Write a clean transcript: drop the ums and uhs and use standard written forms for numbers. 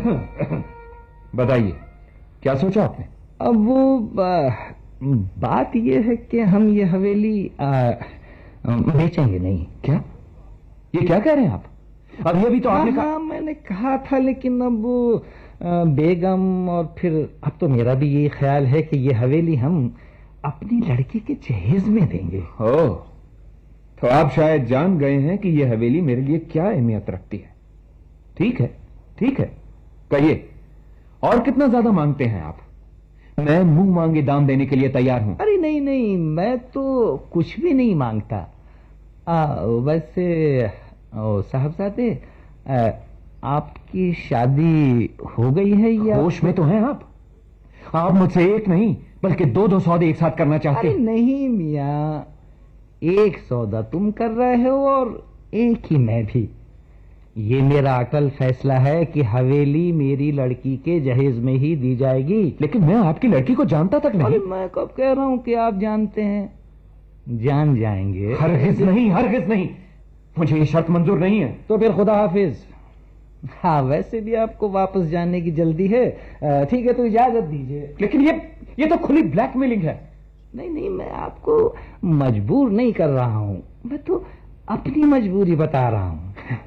बताइए, क्या सोचा आपने? अब वो बात ये है कि हम ये हवेली बेचेंगे नहीं। क्या? ये क्या कह रहे हैं आप? अभी अभी तो आपने हाँ, मैंने कहा था, लेकिन अब वो बेगम और फिर अब तो मेरा भी यही ख्याल है कि ये हवेली हम अपनी लड़की के जहेज में देंगे। ओह, तो आप शायद जान गए हैं कि यह हवेली मेरे लिए क्या अहमियत रखती है। ठीक है, ठीक है, कहिए और कितना ज्यादा मांगते हैं आप? मैं मुंह मांगे दाम देने के लिए तैयार हूं। अरे नहीं नहीं, मैं तो कुछ भी नहीं मांगता। वैसे साहबजादे, आपकी शादी हो गई है या? होश में तो हैं आप मुझसे एक नहीं बल्कि दो सौदे एक साथ करना चाहते अरे हैं। नहीं मियां, एक सौदा तुम कर रहे हो और एक ही मैं भी। ये मेरा अटल फैसला है कि हवेली मेरी लड़की के जहेज में ही दी जाएगी। लेकिन मैं आपकी लड़की को जानता तक नहीं। अरे मैं कब कह रहा हूं कि आप जानते हैं? जान जाएंगे। हरगिज नहीं, हरगिज नहीं, मुझे ये शर्त मंजूर नहीं है। तो फिर खुदा हाफिज। हाँ, वैसे भी आपको वापस जाने की जल्दी है। ठीक है, तो इजाजत दीजिए। लेकिन ये तो खुली ब्लैकमेलिंग है। नहीं नहीं, मैं आपको मजबूर नहीं कर रहा हूं, मैं तो अपनी मजबूरी बता रहा हूं।